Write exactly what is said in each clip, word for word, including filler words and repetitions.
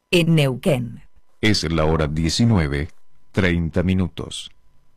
en Neuquén. Es la hora diecinueve, treinta minutos.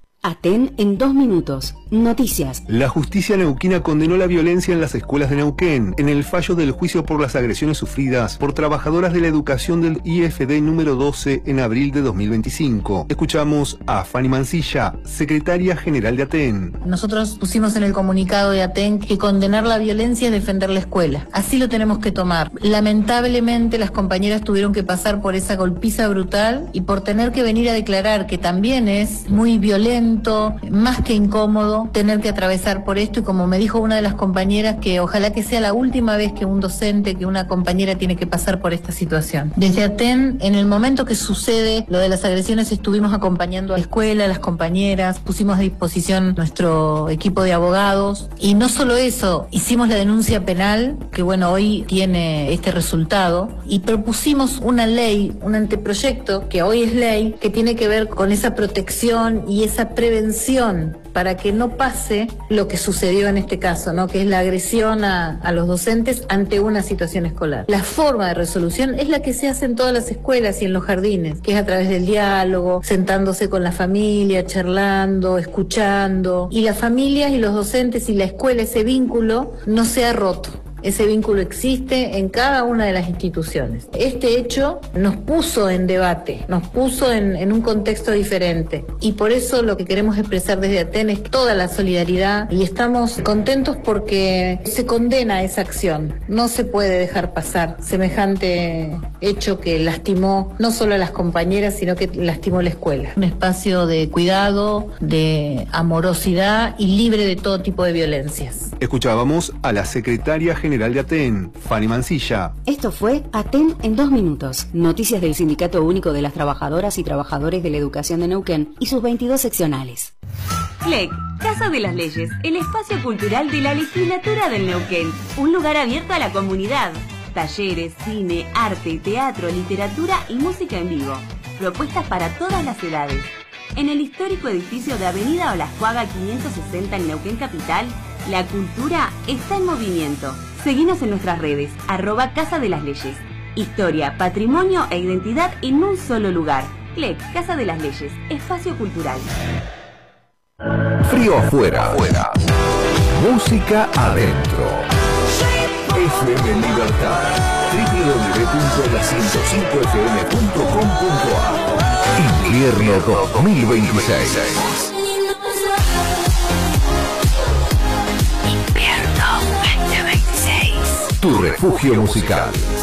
Aten en dos minutos. Noticias. La justicia neuquina condenó la violencia en las escuelas de Neuquén en el fallo del juicio por las agresiones sufridas por trabajadoras de la educación del I F D número doce en abril de dos mil veinticinco. Escuchamos a Fanny Mancilla, secretaria general de Aten. Nosotros pusimos en el comunicado de Aten que condenar la violencia es defender la escuela. Así lo tenemos que tomar. Lamentablemente las compañeras tuvieron que pasar por esa golpiza brutal y por tener que venir a declarar que también es muy violento, más que incómodo tener que atravesar por esto, y como me dijo una de las compañeras, que ojalá que sea la última vez que un docente, que una compañera tiene que pasar por esta situación. Desde Aten, en el momento que sucede lo de las agresiones, estuvimos acompañando a la escuela, a las compañeras, pusimos a disposición nuestro equipo de abogados, y no solo eso, hicimos la denuncia penal, que bueno, hoy tiene este resultado, y propusimos una ley, un anteproyecto, que hoy es ley, que tiene que ver con esa protección y esa prevención para que no pase lo que sucedió en este caso, ¿no? Que es la agresión a, a los docentes ante una situación escolar. La forma de resolución es la que se hace en todas las escuelas y en los jardines, que es a través del diálogo, sentándose con la familia, charlando, escuchando, y las familias y los docentes y la escuela, ese vínculo no se ha roto. Ese vínculo existe en cada una de las instituciones. Este hecho nos puso en debate, nos puso en, en un contexto diferente, y por eso lo que queremos expresar desde Aten es toda la solidaridad, y estamos contentos porque se condena esa acción. No se puede dejar pasar semejante hecho que lastimó no solo a las compañeras, sino que lastimó la escuela. Un espacio de cuidado, de amorosidad y libre de todo tipo de violencias. Escuchábamos a la secretaria general General de Aten, Fanny Mancilla. Esto fue Aten en dos minutos. Noticias del Sindicato Único de las Trabajadoras y Trabajadores de la Educación de Neuquén y sus veintidós seccionales. C L E C, Casa de las Leyes, el espacio cultural de la legislatura del Neuquén. Un lugar abierto a la comunidad. Talleres, cine, arte, teatro, literatura y música en vivo. Propuestas para todas las edades. En el histórico edificio de Avenida Olascuaga quinientos sesenta en Neuquén Capital, la cultura está en movimiento. Seguinos en nuestras redes, arroba Casa de las Leyes. Historia, patrimonio e identidad en un solo lugar. C L E C, Casa de las Leyes, espacio cultural. Frío afuera, afuera. Música adentro. F M Libertad. doble u doble u doble u punto la ciento cinco f m punto com punto a. Invierno dos mil veintiséis. Tu refugio musical.